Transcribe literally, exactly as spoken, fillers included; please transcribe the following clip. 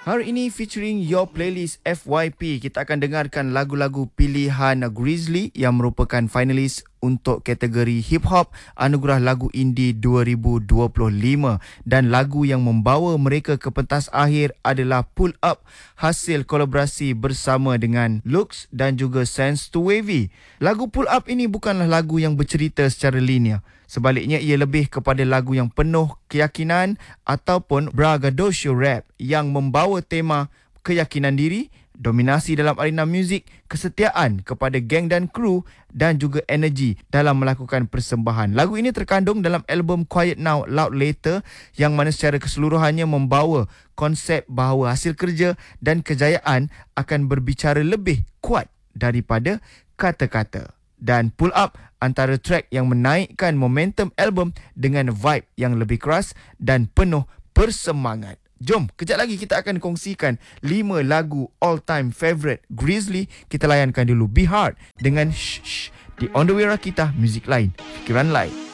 Hari ini featuring Your Playlist F Y P, kita akan dengarkan lagu-lagu pilihan Grizzly yang merupakan finalis untuk kategori hip hop Anugerah Lagu Indie dua ribu dua puluh lima, dan lagu yang membawa mereka ke pentas akhir adalah Pull Up, hasil kolaborasi bersama dengan Lux dan juga Sense to Wavy. Lagu Pull Up ini bukanlah lagu yang bercerita secara linear. Sebaliknya, ia lebih kepada lagu yang penuh keyakinan ataupun braggadocio rap yang membawa tema keyakinan diri, dominasi dalam arena muzik, kesetiaan kepada geng dan kru, dan juga energi dalam melakukan persembahan. Lagu ini terkandung dalam album Quiet Now, Loud Later, yang mana secara keseluruhannya membawa konsep bahawa hasil kerja dan kejayaan akan berbicara lebih kuat daripada kata-kata. Dan Pull Up antara track yang menaikkan momentum album dengan vibe yang lebih keras dan penuh bersemangat. Jom, kejap lagi kita akan kongsikan lima lagu all-time favourite Grizzly. Kita layankan dulu Be Hard dengan Shh Shh di On The Way Rakita Music Line, fikiran lain.